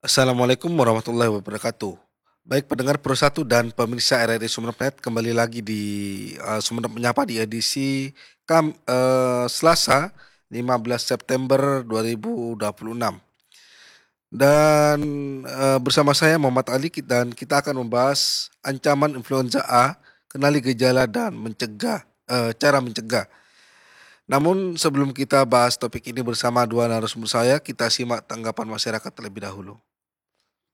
Assalamualaikum warahmatullahi wabarakatuh. Baik pendengar Pro 1 dan pemirsa RRI Sumeneb, kembali lagi di, Sumeneb Menyapa di edisi Selasa 15 September 2026. Dan, bersama saya Muhammad Ali dan kita akan membahas ancaman influenza A, kenali gejala dan cara mencegah. Namun sebelum kita bahas topik ini bersama dua narasumber saya, kita simak tanggapan masyarakat terlebih dahulu.